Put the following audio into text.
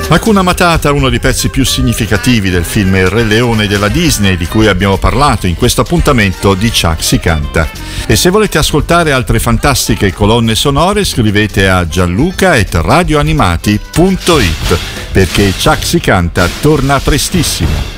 Hakuna Matata, uno dei pezzi più significativi del film Il Re Leone della Disney, di cui abbiamo parlato in questo appuntamento di Chuck si canta. E se volete ascoltare altre fantastiche colonne sonore, scrivete a gianluca@radioanimati.it, perché Chuck si canta torna prestissimo.